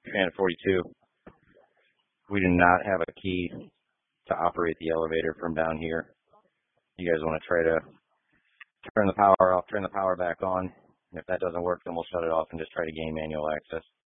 Command 42. We do not have a key to operate the elevator from down here. You guys want to try to turn the power off, turn the power back on. And if that doesn't work, then we'll shut it off and just try to gain manual access.